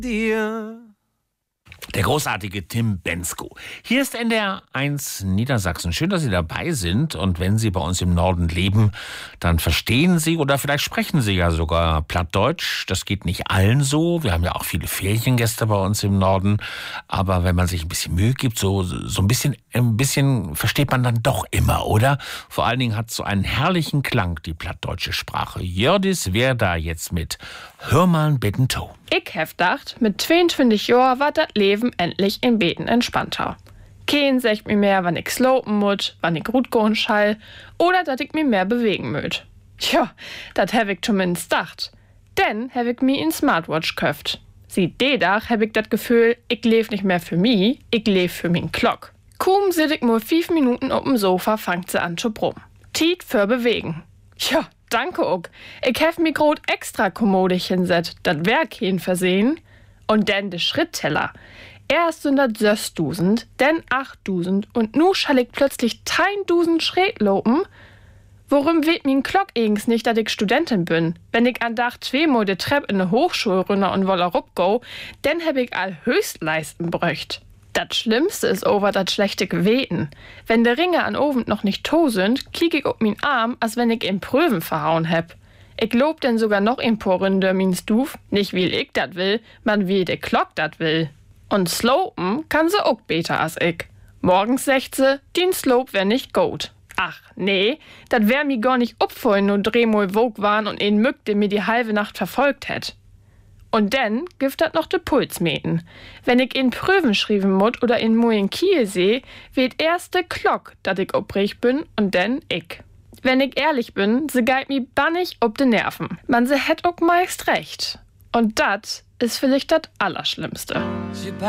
dir. Der großartige Tim Bendzko. Hier ist NDR 1 Niedersachsen. Schön, dass Sie dabei sind. Und wenn Sie bei uns im Norden leben, dann verstehen Sie oder vielleicht sprechen Sie ja sogar Plattdeutsch. Das geht nicht allen so. Wir haben ja auch viele Feriengäste bei uns im Norden. Aber wenn man sich ein bisschen Mühe gibt, so ein bisschen versteht man dann doch immer, oder? Vor allen Dingen hat so einen herrlichen Klang, die plattdeutsche Sprache. Jördis wär da jetzt mit Hör mal beten to. Ich hef gedacht, mit 22 Jahren war das Leben endlich in Beten entspannter. Kein sagt mir mehr, wann ich slopen muss, wann ich gut gehen schall oder dass ich mir mehr bewegen möt. Tja, das hab ich zumindest gedacht. Denn hab ich mir in Smartwatch köft. Sieht de Dach hab ich das Gefühl, ich leb nicht mehr für mi, ich leb für min Glock. Kaum sit ich nur 5 Minuten auf dem Sofa, fangt sie an zu brummen. Tiet für bewegen. Ja, danke auch. Ich hef mi grot extra kommodig hinset, dat wär kein Versehen. Und denn de Schrittteller. Erst sind dat 6.000, denn 8.000 und nu schall ich plötzlich 1.000 Schritt lopen. Worum weht min Glock eigens nicht, dat ich Studentin bin? Wenn ich an Dach 2-mal de Trepp in de Hochschule runter und woller go, denn hab ich all Höchstleisten bröcht. Das Schlimmste ist over das schlechte Geweten. Wenn de Ringe an Oven noch nicht to sind, klick ich auf min Arm, als wenn ich in Pröven verhauen heb. Ich lob denn sogar noch in Porrinde min Stuf, nicht wie ich dat will, man wie de Glock dat will. Und slopen kann se auch beter als ich. Morgens sagt se, din Slope wär nicht gut. Ach, nee, dat wär mi gar nicht upfallen, nur drehmol wog waren und ein Mück, der mir die halbe Nacht verfolgt hätt. Und dann gibt dat noch de Puls meten. Wenn ich in Prüven schrieben mut oder in Moin Kiel seh, weht erst de Glock, dat ich obrich bin und dann ich. Wenn ich ehrlich bin, se geit mi bannig ob de Nerven. Man se hätt auch meist recht. Und dat ist vielleicht dat Allerschlimmste.